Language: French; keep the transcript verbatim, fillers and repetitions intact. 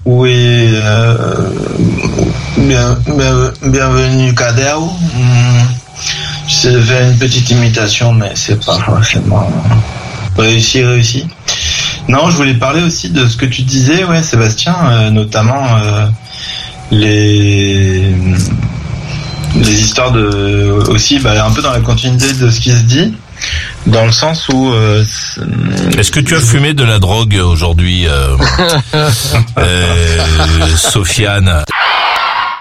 Oui, euh, bien, bien, bienvenue Kader. Hum, J'ai fait une petite imitation, mais c'est pas forcément réussi, réussi. Non, je voulais parler aussi de ce que tu disais, ouais, Sébastien, euh, notamment euh, les les histoires de aussi, bah, un peu dans la continuité de ce qui se dit. Dans le sens où... Euh, Est-ce que tu as fumé de la drogue aujourd'hui, euh, euh, Sofiane ?